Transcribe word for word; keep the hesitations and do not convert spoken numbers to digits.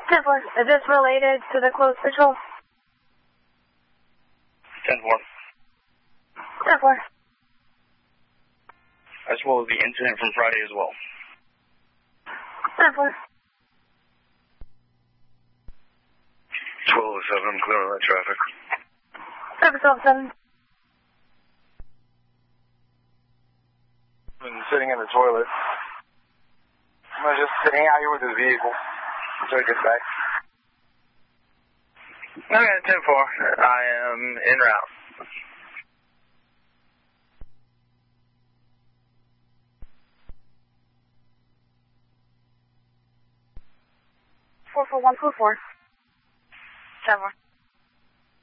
ten four, is this related to the closed patrol? ten four. ten four. As well as the incident from Friday as well. ten four. twelve oh seven, I'm clear on that traffic. Service twelve seven. I've been sitting in the toilet. I'm gonna just hang out here with his vehicle until he gets back. Okay, ten four. I am en route. four four one four four. ten four.